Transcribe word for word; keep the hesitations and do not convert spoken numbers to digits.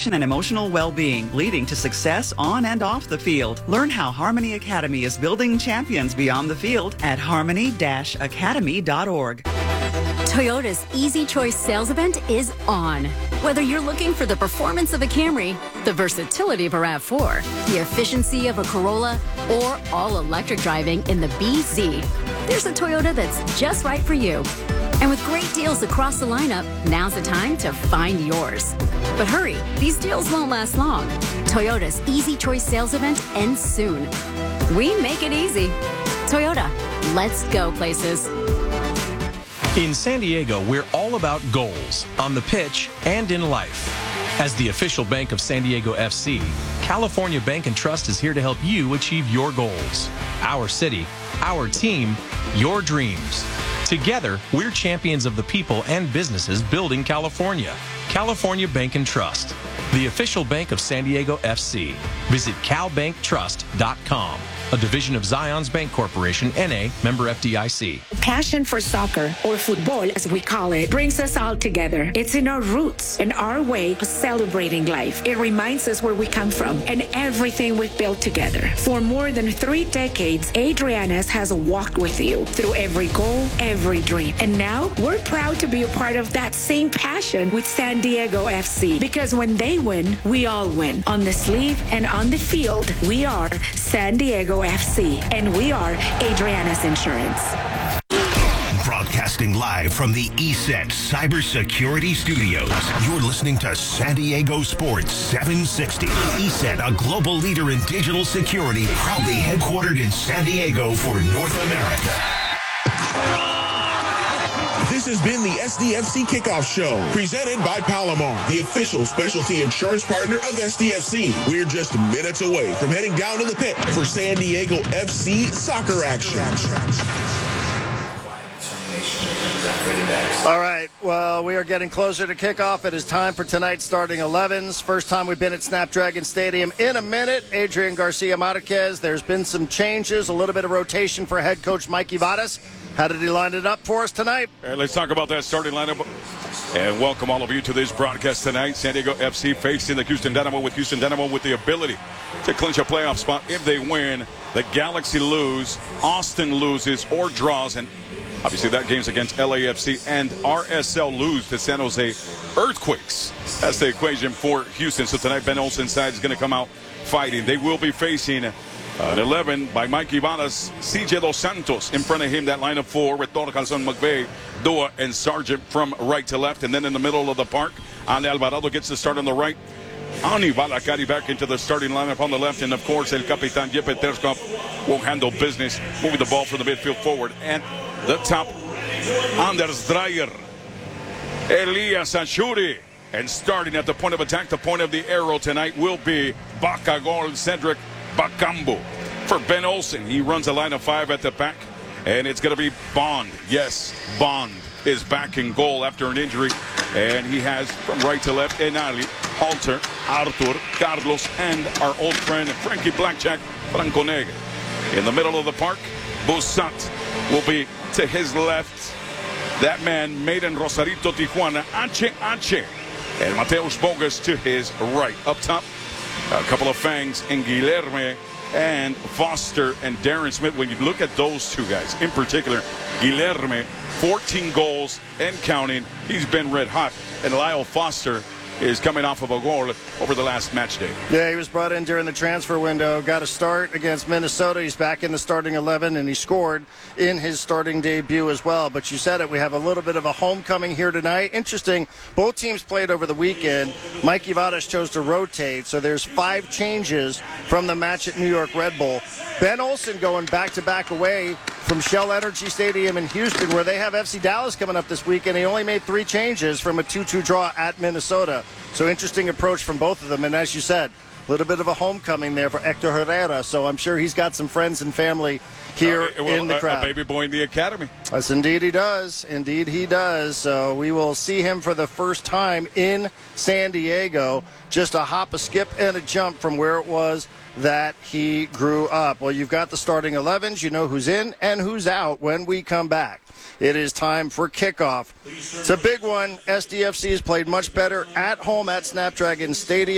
education and emotional well-being, leading to success on and off the field. Learn how Harmony Academy is building champions beyond the field at harmony dash academy dot org. Toyota's Easy Choice sales event is on. Whether you're looking for the performance of a Camry, the versatility of a RAV four, the efficiency of a Corolla, or all-electric driving in the B Z, there's a Toyota that's just right for you. And with great deals across the lineup, now's the time to find yours. But hurry, these deals won't last long. Toyota's Easy Choice sales event ends soon. We make it easy. Toyota, let's go places. In San Diego, we're all about goals, on the pitch and in life. As the official bank of San Diego F C, California Bank and Trust is here to help you achieve your goals. Our city, our team, your dreams. Together, we're champions of the people and businesses building California. California Bank and Trust, the official bank of San Diego F C. Visit cal bank trust dot com. A division of Zions Bank Corporation, N A, member F D I C. Passion for soccer, or football as we call it, brings us all together. It's in our roots and our way of celebrating life. It reminds us where we come from and everything we've built together. For more than three decades, Adriana's has walked with you through every goal, every dream. And now we're proud to be a part of that same passion with San Diego F C. Because when they win, we all win. On the sleeve and on the field, we are San Diego F C, and we are Adriana's Insurance. Broadcasting live from the E S E T Cybersecurity Studios, you're listening to San Diego Sports seven sixty. E S E T, a global leader in digital security, proudly headquartered in San Diego for North America. This has been the S D F C Kickoff Show, presented by Palomar, the official specialty insurance partner of S D F C. We're just minutes away from heading down to the pit for San Diego F C soccer action. All right, well, we are getting closer to kickoff. It is time for tonight's starting elevens. First time we've been at Snapdragon Stadium in a minute. Adrian Garcia Marquez, there's been some changes, a little bit of rotation for head coach Mikey Vadas. How did he line it up for us tonight? All right, let's talk about that starting lineup. And welcome all of you to this broadcast tonight. San Diego F C facing the Houston Dynamo, with Houston Dynamo with the ability to clinch a playoff spot if they win. The Galaxy lose, Austin loses or draws, and obviously that game's against L A F C, and R S L lose to San Jose Earthquakes. That's the equation for Houston. So tonight Ben Olsen's side is going to come out fighting. They will be facing an eleven by Mikey Vadas, C J Dos Santos in front of him. That line of four with Torcalson, McVeigh, Dua, and Sargent from right to left. And then in the middle of the park, Ale Alvarado gets the start on the right. Ani Balakari back into the starting lineup on the left. And, of course, El Capitan Jeppe Terskov will handle business, moving the ball from the midfield forward. And the top, Anders Dreyer, Elias Ashuri. And starting at the point of attack, the point of the arrow tonight will be Bacagol Cedric Bakambu. For Ben Olsen, he runs a line of five at the back, and it's going to be Bond. Yes, Bond is back in goal after an injury, and he has from right to left Enali, Halter, Arthur, Carlos, and our old friend Frankie Blackjack Franco Negra. In the middle of the park, Busat will be to his left. That man made in Rosarito, Tijuana, H H. And Mateus Bogas to his right. Up top, a couple of fangs in Guilherme and Foster and Darren Smith. When you look at those two guys, in particular, Guilherme, fourteen goals and counting. He's been red hot. And Lyle Foster is coming off of a goal over the last match day. Yeah, he was brought in during the transfer window, got a start against Minnesota. He's back in the starting eleven, and he scored in his starting debut as well. But you said it, we have a little bit of a homecoming here tonight. Interesting, both teams played over the weekend. Mikey Vadas chose to rotate, so there's five changes from the match at New York Red Bull. Ben Olsen going back-to-back away from Shell Energy Stadium in Houston, where they have F C Dallas coming up this weekend. He only made three changes from a two two draw at Minnesota. So interesting approach from both of them. And as you said, a little bit of a homecoming there for Hector Herrera. So I'm sure he's got some friends and family here uh, well, in the crowd. A baby boy in the academy. Yes, indeed he does. Indeed he does. So we will see him for the first time in San Diego. Just a hop, a skip, and a jump from where it was that he grew up. Well, you've got the starting elevens. You know who's in and who's out when we come back. It is time for kickoff. It's a big one. S D F C has played much better at home at Snapdragon Stadium.